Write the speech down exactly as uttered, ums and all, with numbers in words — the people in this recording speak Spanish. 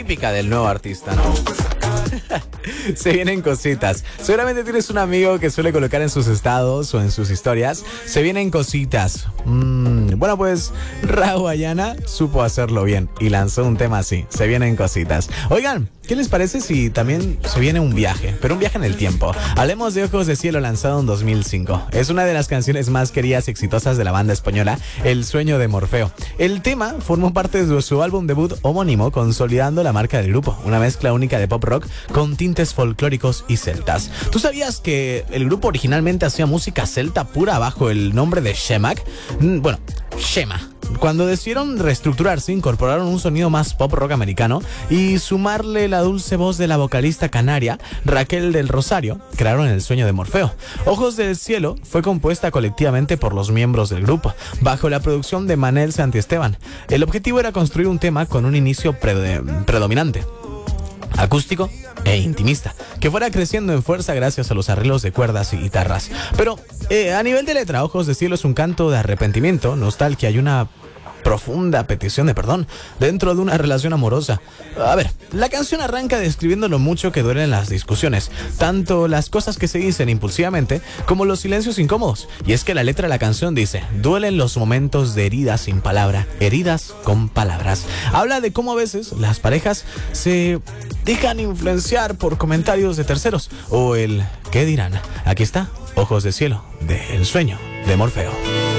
típica del nuevo artista, ¿no? Se vienen cositas. Seguramente tienes un amigo que suele colocar en sus estados o en sus historias: se vienen cositas. Mm, bueno, pues Raúl Ayana supo hacerlo bien y lanzó un tema así: se vienen cositas. Oigan, ¿qué les parece si también se viene un viaje? Pero un viaje en el tiempo. Hablemos de Ojos de Cielo, lanzado en dos mil cinco. Es una de las canciones más queridas y exitosas de la banda española El Sueño de Morfeo. El tema formó parte de su álbum debut homónimo, consolidando la marca del grupo, una mezcla única de pop rock con tintes folclóricos y celtas. ¿Tú sabías que el grupo originalmente hacía música celta pura bajo el nombre de Shemak? Bueno, Shema. Cuando decidieron reestructurarse, incorporaron un sonido más pop rock americano y sumarle la dulce voz de la vocalista canaria Raquel del Rosario, crearon El Sueño de Morfeo. Ojos del Cielo fue compuesta colectivamente por los miembros del grupo, bajo la producción de Manel Santiesteban. El objetivo era construir un tema con un inicio pred- predominante, acústico e intimista, que fuera creciendo en fuerza gracias a los arreglos de cuerdas y guitarras. Pero eh, a nivel de letra, Ojos de Cielo es un canto de arrepentimiento, nostalgia y una profunda petición de perdón dentro de una relación amorosa. A ver, la canción arranca describiendo lo mucho que duelen las discusiones, tanto las cosas que se dicen impulsivamente como los silencios incómodos. Y es que la letra de la canción dice: duelen los momentos de heridas sin palabra, heridas con palabras. Habla de cómo a veces las parejas se dejan influenciar por comentarios de terceros o el ¿qué dirán? Aquí está, Ojos de Cielo, de El Sueño de Morfeo.